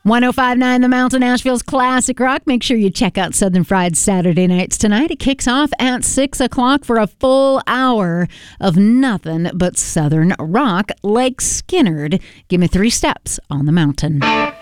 105.9 The Mountain, Nashville's classic rock. Make sure you check out Southern Fried Saturday nights tonight. It kicks off at 6 o'clock for a full hour of nothing but Southern rock like Skynyrd. Give me 3 steps on the mountain.